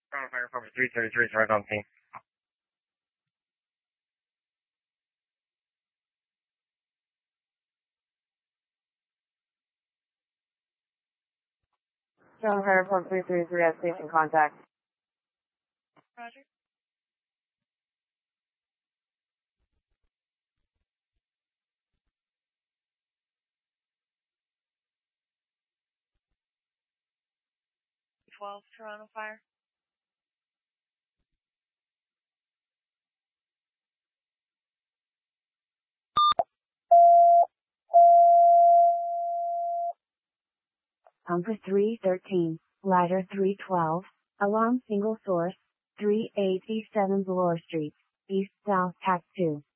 Fire Fox 333 is right on scene. John Fire Fox 333 at station contact. Roger. Toronto Fire. Compass 313, ladder 312, alarm single source, 3887 Bloor Street, East South Tac 2.